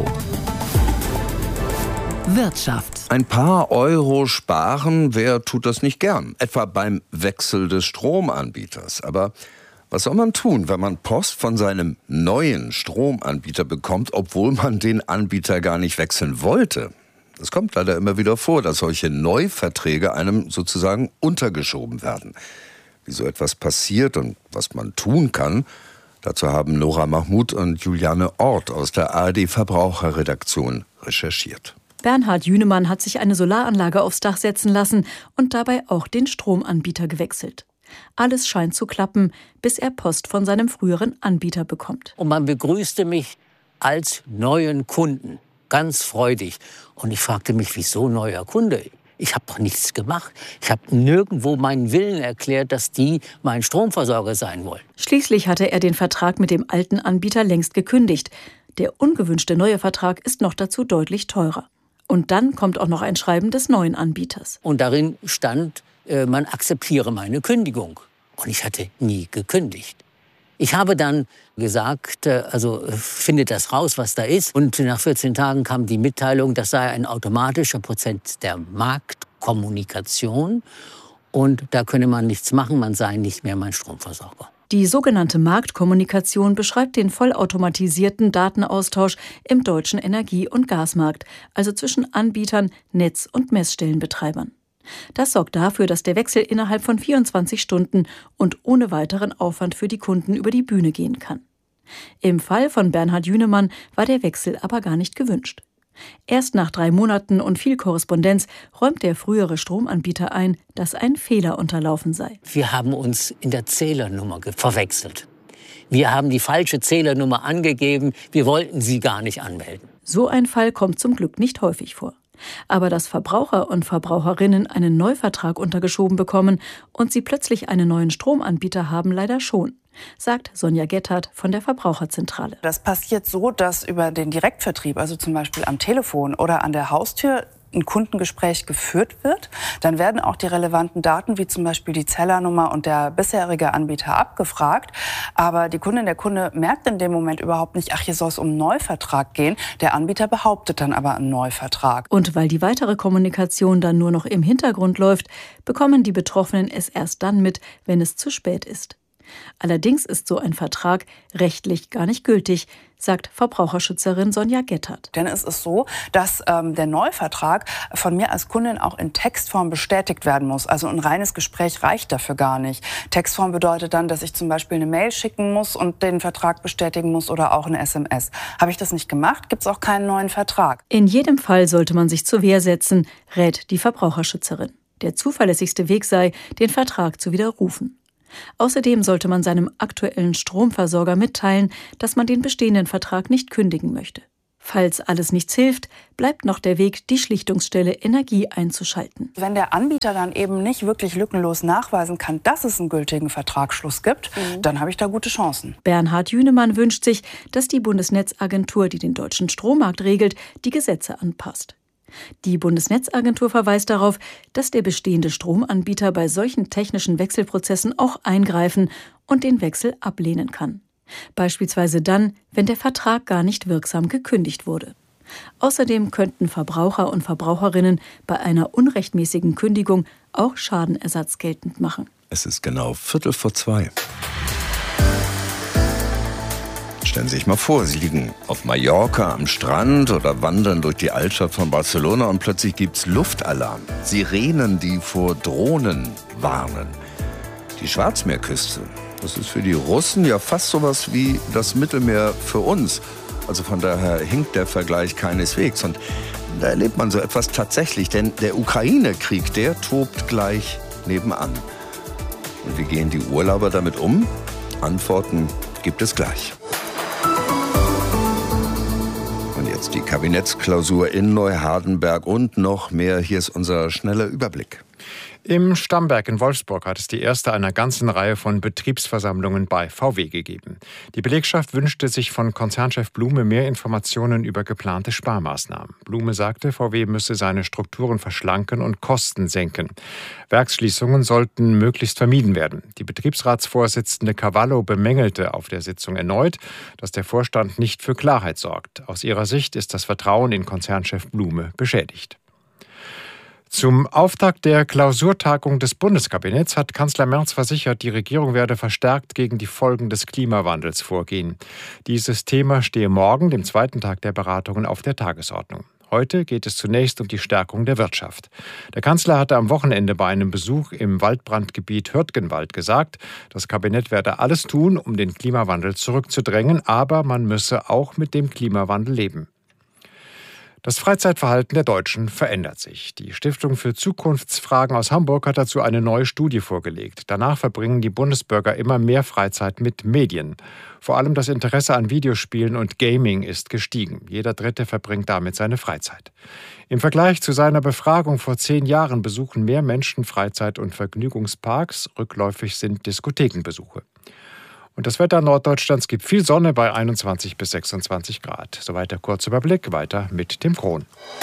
Wirtschaft. Ein paar Euro sparen, wer tut das nicht gern? Etwa beim Wechsel des Stromanbieters. Aber was soll man tun, wenn man Post von seinem neuen Stromanbieter bekommt, obwohl man den Anbieter gar nicht wechseln wollte? Es kommt leider immer wieder vor, dass solche Neuverträge einem sozusagen untergeschoben werden. Wie so etwas passiert und was man tun kann, dazu haben Nora Mahmoud und Juliane Ort aus der ARD-Verbraucherredaktion recherchiert. Bernhard Jünemann hat sich eine Solaranlage aufs Dach setzen lassen und dabei auch den Stromanbieter gewechselt. Alles scheint zu klappen, bis er Post von seinem früheren Anbieter bekommt. Und man begrüßte mich als neuen Kunden, ganz freudig. Und ich fragte mich, wieso neuer Kunde? Ich habe doch nichts gemacht. Ich habe nirgendwo meinen Willen erklärt, dass die mein Stromversorger sein wollen. Schließlich hatte er den Vertrag mit dem alten Anbieter längst gekündigt. Der ungewünschte neue Vertrag ist noch dazu deutlich teurer. Und dann kommt auch noch ein Schreiben des neuen Anbieters. Und darin stand, man akzeptiere meine Kündigung. Und ich hatte nie gekündigt. Ich habe dann gesagt, findet das raus, was da ist. Und nach 14 Tagen kam die Mitteilung, das sei ein automatischer Prozess der Marktkommunikation. Und da könne man nichts machen, man sei nicht mehr mein Stromversorger. Die sogenannte Marktkommunikation beschreibt den vollautomatisierten Datenaustausch im deutschen Energie- und Gasmarkt, also zwischen Anbietern, Netz- und Messstellenbetreibern. Das sorgt dafür, dass der Wechsel innerhalb von 24 Stunden und ohne weiteren Aufwand für die Kunden über die Bühne gehen kann. Im Fall von Bernhard Jünemann war der Wechsel aber gar nicht gewünscht. Erst nach 3 Monaten und viel Korrespondenz räumt der frühere Stromanbieter ein, dass ein Fehler unterlaufen sei. Wir haben uns in der Zählernummer verwechselt. wir haben die falsche Zählernummer angegeben, wir wollten Sie gar nicht anmelden. So ein Fall kommt zum Glück nicht häufig vor. Aber dass Verbraucher und Verbraucherinnen einen Neuvertrag untergeschoben bekommen und sie plötzlich einen neuen Stromanbieter haben, leider schon, sagt Sonja Gettert von der Verbraucherzentrale. Das passiert so, dass über den Direktvertrieb, also zum Beispiel am Telefon oder an der Haustür, ein Kundengespräch geführt wird. Dann werden auch die relevanten Daten, wie zum Beispiel die Zählernummer und der bisherige Anbieter, abgefragt. Aber die Kundin, der Kunde merkt in dem Moment überhaupt nicht, ach, hier soll es um einen Neuvertrag gehen. Der Anbieter behauptet dann aber einen Neuvertrag. Und weil die weitere Kommunikation dann nur noch im Hintergrund läuft, bekommen die Betroffenen es erst dann mit, wenn es zu spät ist. Allerdings ist so ein Vertrag rechtlich gar nicht gültig, sagt Verbraucherschützerin Sonja Gettert. Denn es ist so, dass der Neuvertrag von mir als Kundin auch in Textform bestätigt werden muss. Also ein reines Gespräch reicht dafür gar nicht. Textform bedeutet dann, dass ich zum Beispiel eine Mail schicken muss und den Vertrag bestätigen muss oder auch eine SMS. Habe ich das nicht gemacht, gibt es auch keinen neuen Vertrag. In jedem Fall sollte man sich zur Wehr setzen, rät die Verbraucherschützerin. Der zuverlässigste Weg sei, den Vertrag zu widerrufen. Außerdem sollte man seinem aktuellen Stromversorger mitteilen, dass man den bestehenden Vertrag nicht kündigen möchte. Falls alles nichts hilft, bleibt noch der Weg, die Schlichtungsstelle Energie einzuschalten. Wenn der Anbieter dann eben nicht wirklich lückenlos nachweisen kann, dass es einen gültigen Vertragsschluss gibt, dann habe ich da gute Chancen. Bernhard Jünemann wünscht sich, dass die Bundesnetzagentur, die den deutschen Strommarkt regelt, die Gesetze anpasst. Die Bundesnetzagentur verweist darauf, dass der bestehende Stromanbieter bei solchen technischen Wechselprozessen auch eingreifen und den Wechsel ablehnen kann. Beispielsweise dann, wenn der Vertrag gar nicht wirksam gekündigt wurde. Außerdem könnten Verbraucher und Verbraucherinnen bei einer unrechtmäßigen Kündigung auch Schadenersatz geltend machen. Es ist genau 1:45. Stellen Sie sich mal vor, Sie liegen auf Mallorca am Strand oder wandern durch die Altstadt von Barcelona und plötzlich gibt's Luftalarm. Sirenen, die vor Drohnen warnen. Die Schwarzmeerküste, das ist für die Russen ja fast sowas wie das Mittelmeer für uns. Also von daher hinkt der Vergleich keineswegs. Und da erlebt man so etwas tatsächlich, denn der Ukraine-Krieg, der tobt gleich nebenan. Und wie gehen die Urlauber damit um? Antworten gibt es gleich. Und jetzt die Kabinettsklausur in Neuhardenberg und noch mehr. Hier ist unser schneller Überblick. Im Stammberg in Wolfsburg hat es die erste einer ganzen Reihe von Betriebsversammlungen bei VW gegeben. Die Belegschaft wünschte sich von Konzernchef Blume mehr Informationen über geplante Sparmaßnahmen. Blume sagte, VW müsse seine Strukturen verschlanken und Kosten senken. Werksschließungen sollten möglichst vermieden werden. Die Betriebsratsvorsitzende Cavallo bemängelte auf der Sitzung erneut, dass der Vorstand nicht für Klarheit sorgt. Aus ihrer Sicht ist das Vertrauen in Konzernchef Blume beschädigt. Zum Auftakt der Klausurtagung des Bundeskabinetts hat Kanzler Merz versichert, die Regierung werde verstärkt gegen die Folgen des Klimawandels vorgehen. Dieses Thema stehe morgen, dem zweiten Tag der Beratungen, auf der Tagesordnung. Heute geht es zunächst um die Stärkung der Wirtschaft. Der Kanzler hatte am Wochenende bei einem Besuch im Waldbrandgebiet Hürtgenwald gesagt, das Kabinett werde alles tun, um den Klimawandel zurückzudrängen, aber man müsse auch mit dem Klimawandel leben. Das Freizeitverhalten der Deutschen verändert sich. Die Stiftung für Zukunftsfragen aus Hamburg hat dazu eine neue Studie vorgelegt. Danach verbringen die Bundesbürger immer mehr Freizeit mit Medien. Vor allem das Interesse an Videospielen und Gaming ist gestiegen. Jeder Dritte verbringt damit seine Freizeit. Im Vergleich zu seiner Befragung vor 10 Jahren besuchen mehr Menschen Freizeit- und Vergnügungsparks. Rückläufig sind Diskothekenbesuche. Und das Wetter Norddeutschlands gibt viel Sonne bei 21 bis 26 Grad. Soweit der Kurzüberblick. Weiter mit Tim Krohn.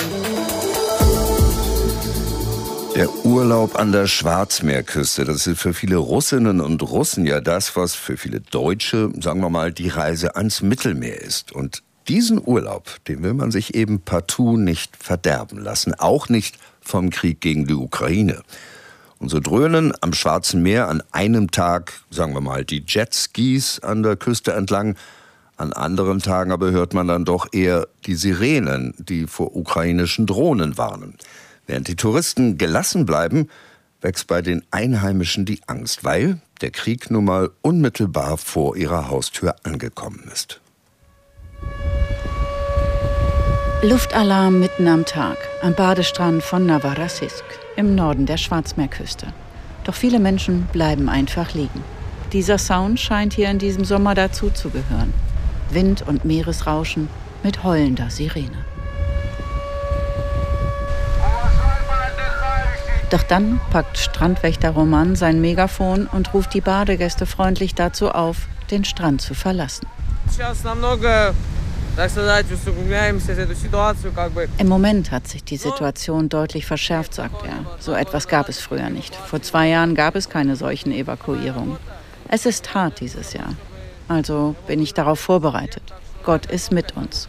Der Urlaub an der Schwarzmeerküste, das ist für viele Russinnen und Russen ja das, was für viele Deutsche, sagen wir mal, die Reise ans Mittelmeer ist. Und diesen Urlaub, den will man sich eben partout nicht verderben lassen. Auch nicht vom Krieg gegen die Ukraine. Und so dröhnen am Schwarzen Meer an einem Tag, sagen wir mal, die Jetskis an der Küste entlang. An anderen Tagen aber hört man dann doch eher die Sirenen, die vor ukrainischen Drohnen warnen. Während die Touristen gelassen bleiben, wächst bei den Einheimischen die Angst, weil der Krieg nun mal unmittelbar vor ihrer Haustür angekommen ist. Luftalarm mitten am Tag am Badestrand von Novorossiysk im Norden der Schwarzmeerküste. Doch viele Menschen bleiben einfach liegen. Dieser Sound scheint hier in diesem Sommer dazuzugehören. Wind und Meeresrauschen mit heulender Sirene. Doch dann packt Strandwächter Roman sein Megafon und ruft die Badegäste freundlich dazu auf, den Strand zu verlassen. Im Moment hat sich die Situation deutlich verschärft, sagt er. So etwas gab es früher nicht. Vor 2 Jahren gab es keine solchen Evakuierungen. Es ist hart dieses Jahr. Also bin ich darauf vorbereitet. Gott ist mit uns.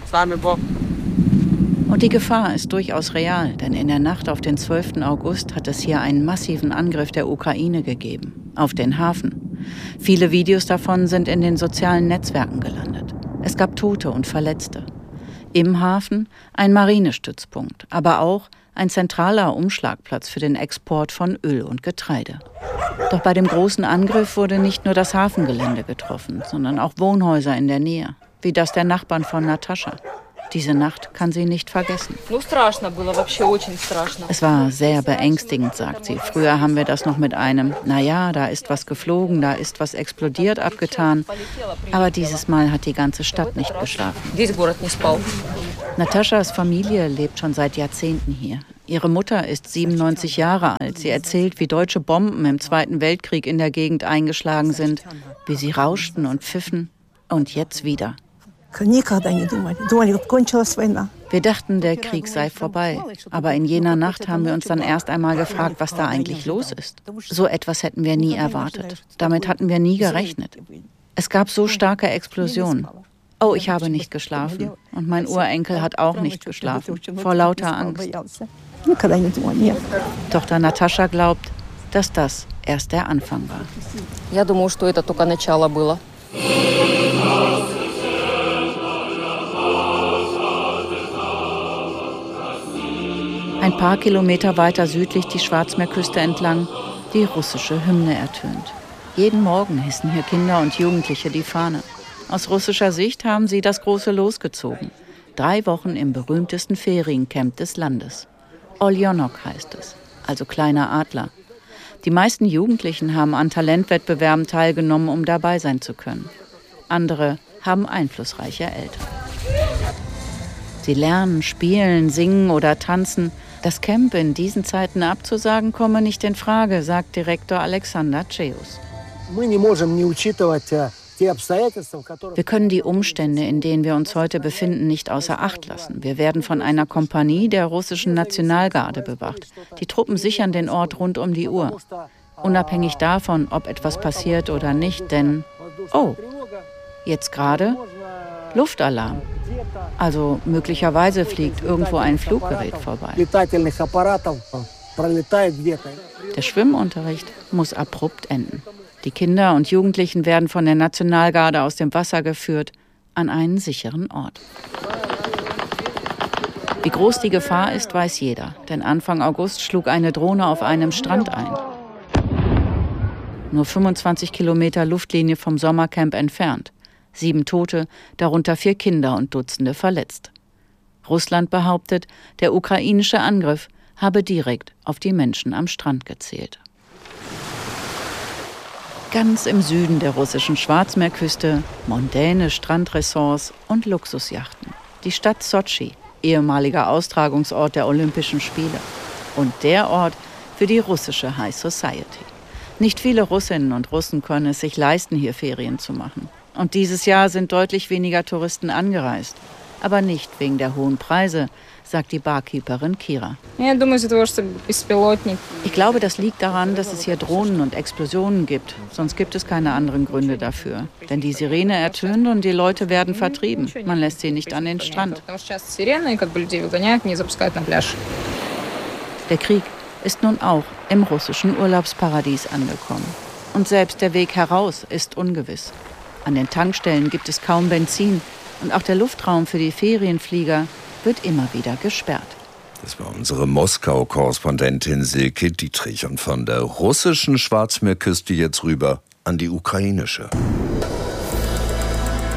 Und die Gefahr ist durchaus real, denn in der Nacht auf den 12. August hat es hier einen massiven Angriff der Ukraine gegeben, auf den Hafen. Viele Videos davon sind in den sozialen Netzwerken gelandet. Es gab Tote und Verletzte. Im Hafen ein Marinestützpunkt, aber auch ein zentraler Umschlagplatz für den Export von Öl und Getreide. Doch bei dem großen Angriff wurde nicht nur das Hafengelände getroffen, sondern auch Wohnhäuser in der Nähe, wie das der Nachbarn von Natascha. Diese Nacht kann sie nicht vergessen. Es war sehr beängstigend, sagt sie. Früher haben wir das noch mit einem, naja, da ist was geflogen, da ist was explodiert, abgetan. Aber dieses Mal hat die ganze Stadt nicht geschlafen. Nataschas Familie lebt schon seit Jahrzehnten hier. Ihre Mutter ist 97 Jahre alt. Sie erzählt, wie deutsche Bomben im Zweiten Weltkrieg in der Gegend eingeschlagen sind, wie sie rauschten und pfiffen. Und jetzt wieder. Wir dachten, der Krieg sei vorbei. Aber in jener Nacht haben wir uns dann erst einmal gefragt, was da eigentlich los ist. So etwas hätten wir nie erwartet. Damit hatten wir nie gerechnet. Es gab so starke Explosionen. Oh, ich habe nicht geschlafen. Und mein Urenkel hat auch nicht geschlafen. Vor lauter Angst. Tochter Natascha glaubt, dass das erst der Anfang war. Ein paar Kilometer weiter südlich die Schwarzmeerküste entlang, die russische Hymne ertönt. Jeden Morgen hissen hier Kinder und Jugendliche die Fahne. Aus russischer Sicht haben sie das große Los gezogen. 3 Wochen im berühmtesten Feriencamp des Landes. Oljonok heißt es, also kleiner Adler. Die meisten Jugendlichen haben an Talentwettbewerben teilgenommen, um dabei sein zu können. Andere haben einflussreiche Eltern. Sie lernen, spielen, singen oder tanzen. Das Camp in diesen Zeiten abzusagen, komme nicht in Frage, sagt Direktor Alexander Ceus. Wir können die Umstände, in denen wir uns heute befinden, nicht außer Acht lassen. Wir werden von einer Kompanie der russischen Nationalgarde bewacht. Die Truppen sichern den Ort rund um die Uhr. Unabhängig davon, ob etwas passiert oder nicht, denn, oh, jetzt gerade Luftalarm. Also möglicherweise fliegt irgendwo ein Fluggerät vorbei. Der Schwimmunterricht muss abrupt enden. Die Kinder und Jugendlichen werden von der Nationalgarde aus dem Wasser geführt an einen sicheren Ort. Wie groß die Gefahr ist, weiß jeder, denn Anfang August schlug eine Drohne auf einem Strand ein. Nur 25 Kilometer Luftlinie vom Sommercamp entfernt. 7 Tote, darunter 4 Kinder und Dutzende verletzt. Russland behauptet, der ukrainische Angriff habe direkt auf die Menschen am Strand gezählt. Ganz im Süden der russischen Schwarzmeerküste mondäne Strandressorts und Luxusjachten. Die Stadt Sotschi, ehemaliger Austragungsort der Olympischen Spiele. Und der Ort für die russische High Society. Nicht viele Russinnen und Russen können es sich leisten, hier Ferien zu machen. Und dieses Jahr sind deutlich weniger Touristen angereist. Aber nicht wegen der hohen Preise, sagt die Barkeeperin Kira. Ich glaube, das liegt daran, dass es hier Drohnen und Explosionen gibt. Sonst gibt es keine anderen Gründe dafür. Denn die Sirene ertönt und die Leute werden vertrieben. Man lässt sie nicht an den Strand. Der Krieg ist nun auch im russischen Urlaubsparadies angekommen. Und selbst der Weg heraus ist ungewiss. An den Tankstellen gibt es kaum Benzin und auch der Luftraum für die Ferienflieger wird immer wieder gesperrt. Das war unsere Moskau-Korrespondentin Silke Dietrich und von der russischen Schwarzmeerküste jetzt rüber an die ukrainische.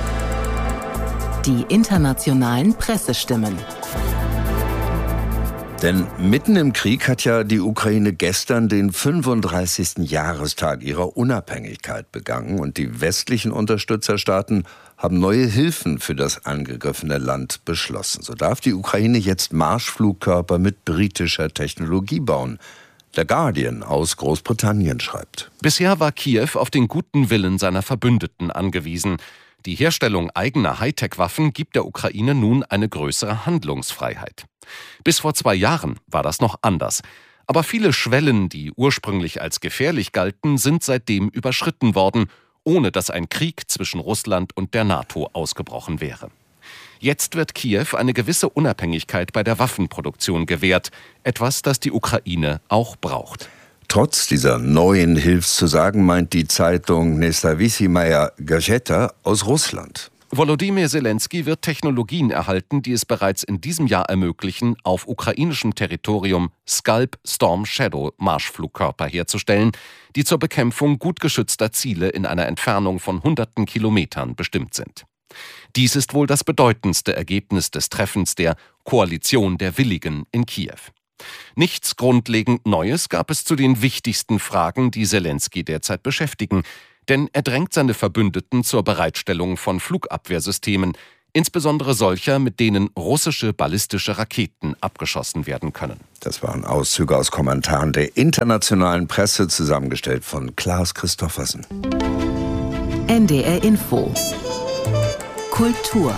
Die internationalen Pressestimmen. Denn mitten im Krieg hat ja die Ukraine gestern den 35. Jahrestag ihrer Unabhängigkeit begangen. Und die westlichen Unterstützerstaaten haben neue Hilfen für das angegriffene Land beschlossen. So darf die Ukraine jetzt Marschflugkörper mit britischer Technologie bauen. Der Guardian aus Großbritannien schreibt: Bisher war Kiew auf den guten Willen seiner Verbündeten angewiesen. Die Herstellung eigener Hightech-Waffen gibt der Ukraine nun eine größere Handlungsfreiheit. Bis vor 2 Jahren war das noch anders. Aber viele Schwellen, die ursprünglich als gefährlich galten, sind seitdem überschritten worden, ohne dass ein Krieg zwischen Russland und der NATO ausgebrochen wäre. Jetzt wird Kiew eine gewisse Unabhängigkeit bei der Waffenproduktion gewährt, etwas, das die Ukraine auch braucht. Trotz dieser neuen Hilfszusagen meint die Zeitung Nezawissimaya Gazeta aus Russland: Volodymyr Zelensky wird Technologien erhalten, die es bereits in diesem Jahr ermöglichen, auf ukrainischem Territorium Scalp Storm Shadow Marschflugkörper herzustellen, die zur Bekämpfung gut geschützter Ziele in einer Entfernung von hunderten Kilometern bestimmt sind. Dies ist wohl das bedeutendste Ergebnis des Treffens der Koalition der Willigen in Kiew. Nichts grundlegend Neues gab es zu den wichtigsten Fragen, die Zelensky derzeit beschäftigen, denn er drängt seine Verbündeten zur Bereitstellung von Flugabwehrsystemen, insbesondere solcher, mit denen russische ballistische Raketen abgeschossen werden können. Das waren Auszüge aus Kommentaren der internationalen Presse, zusammengestellt von Klaas Christoffersen. NDR Info. Kultur.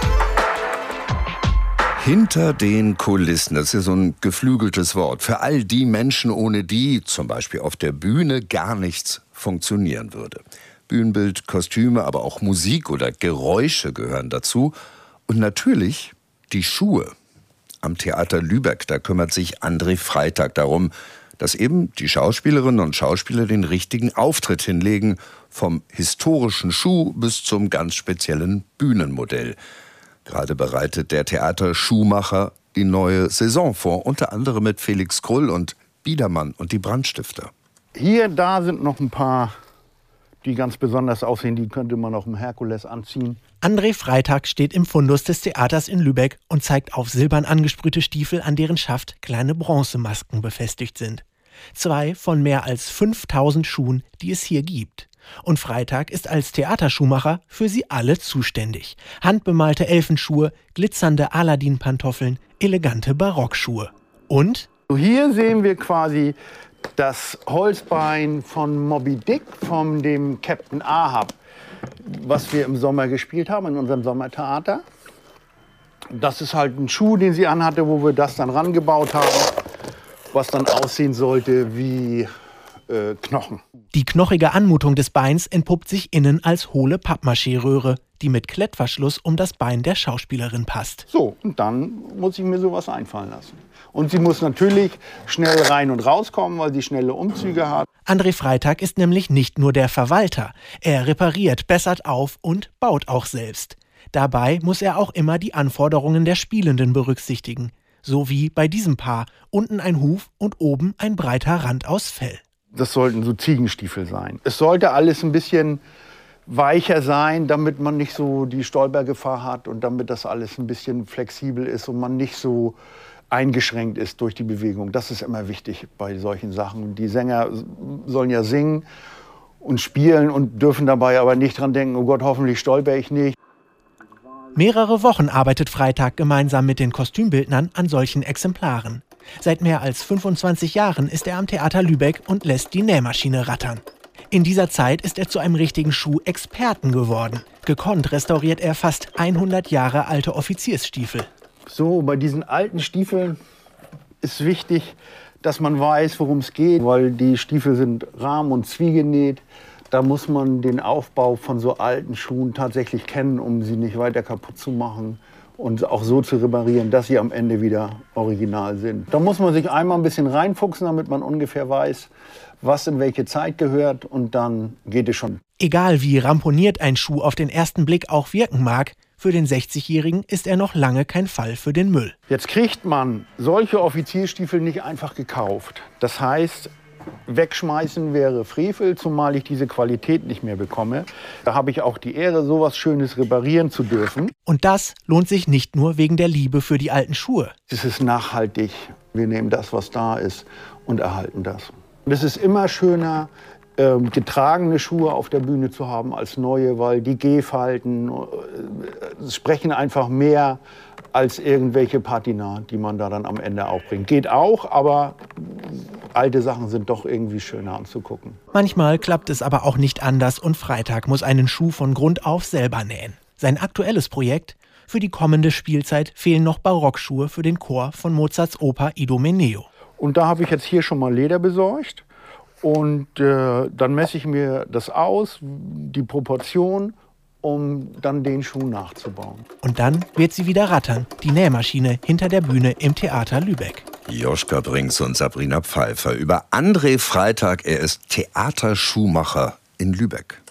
Hinter den Kulissen, das ist so ein geflügeltes Wort, für all die Menschen, ohne die zum Beispiel auf der Bühne gar nichts funktionieren würde. Bühnenbild, Kostüme, aber auch Musik oder Geräusche gehören dazu. Und natürlich die Schuhe. Am Theater Lübeck, da kümmert sich André Freitag darum, dass eben die Schauspielerinnen und Schauspieler den richtigen Auftritt hinlegen, vom historischen Schuh bis zum ganz speziellen Bühnenmodell. Gerade bereitet der Theaterschuhmacher die neue Saison vor, unter anderem mit Felix Krull und Biedermann und die Brandstifter. Hier, da sind noch ein paar, die ganz besonders aussehen. Die könnte man auf dem Herkules anziehen. André Freitag steht im Fundus des Theaters in Lübeck und zeigt auf silbern angesprühte Stiefel, an deren Schaft kleine Bronzemasken befestigt sind. 2 von mehr als 5000 Schuhen, die es hier gibt. Und Freitag ist als Theaterschuhmacher für sie alle zuständig. Handbemalte Elfenschuhe, glitzernde Aladdin-Pantoffeln, elegante Barockschuhe. Und? Hier sehen wir quasi das Holzbein von Moby Dick, von dem Captain Ahab, was wir im Sommer gespielt haben in unserem Sommertheater. Das ist halt ein Schuh, den sie anhatte, wo wir das dann rangebaut haben, was dann aussehen sollte wie Knochen. Die knochige Anmutung des Beins entpuppt sich innen als hohle Pappmaché-Röhre, die mit Klettverschluss um das Bein der Schauspielerin passt. So, und dann muss ich mir sowas einfallen lassen. Und sie muss natürlich schnell rein und rauskommen, weil sie schnelle Umzüge hat. André Freitag ist nämlich nicht nur der Verwalter. Er repariert, bessert auf und baut auch selbst. Dabei muss er auch immer die Anforderungen der Spielenden berücksichtigen. So wie bei diesem Paar. Unten ein Huf und oben ein breiter Rand aus Fell. Das sollten so Ziegenstiefel sein. Es sollte alles ein bisschen weicher sein, damit man nicht so die Stolpergefahr hat und damit das alles ein bisschen flexibel ist und man nicht so eingeschränkt ist durch die Bewegung. Das ist immer wichtig bei solchen Sachen. Die Sänger sollen ja singen und spielen und dürfen dabei aber nicht dran denken, oh Gott, hoffentlich stolper ich nicht. Mehrere Wochen arbeitet Freitag gemeinsam mit den Kostümbildnern an solchen Exemplaren. Seit mehr als 25 Jahren ist er am Theater Lübeck und lässt die Nähmaschine rattern. In dieser Zeit ist er zu einem richtigen Schuhexperten geworden. Gekonnt restauriert er fast 100 Jahre alte Offiziersstiefel. So, bei diesen alten Stiefeln ist wichtig, dass man weiß, worum es geht, weil die Stiefel sind rahm- und zwiegenäht. Da muss man den Aufbau von so alten Schuhen tatsächlich kennen, um sie nicht weiter kaputt zu machen. Und auch so zu reparieren, dass sie am Ende wieder original sind. Da muss man sich einmal ein bisschen reinfuchsen, damit man ungefähr weiß, was in welche Zeit gehört. Und dann geht es schon. Egal wie ramponiert ein Schuh auf den ersten Blick auch wirken mag, für den 60-Jährigen ist er noch lange kein Fall für den Müll. Jetzt kriegt man solche Offizierstiefel nicht einfach gekauft. Das heißt, wegschmeißen wäre Frevel, zumal ich diese Qualität nicht mehr bekomme. Da habe ich auch die Ehre, sowas Schönes reparieren zu dürfen. Und das lohnt sich nicht nur wegen der Liebe für die alten Schuhe. Es ist nachhaltig Wir nehmen das, was da ist, und erhalten das. Und es ist immer schöner, getragene Schuhe auf der Bühne zu haben als neue, weil die Gehfalten sprechen einfach mehr als irgendwelche Patina, die man da dann am Ende auch bringt. Geht auch, aber alte Sachen sind doch irgendwie schöner anzugucken. Manchmal klappt es aber auch nicht anders und Freitag muss einen Schuh von Grund auf selber nähen. Sein aktuelles Projekt? Für die kommende Spielzeit fehlen noch Barockschuhe für den Chor von Mozarts Oper Idomeneo. Und da habe ich jetzt hier schon mal Leder besorgt. Und dann messe ich mir das aus, die Proportion, um dann den Schuh nachzubauen. Und dann wird sie wieder rattern, die Nähmaschine hinter der Bühne im Theater Lübeck. Joschka Brinks und Sabrina Pfeiffer über André Freitag. Er ist Theaterschuhmacher in Lübeck.